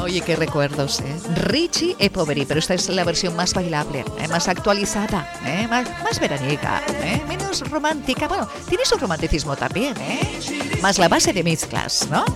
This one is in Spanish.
Oye, qué recuerdos, ¿eh? Richie e Poveri, pero esta es la versión más bailable, más actualizada, más veraniega, menos romántica. Bueno, tiene su romanticismo también, más la base de mezclas, ¿no?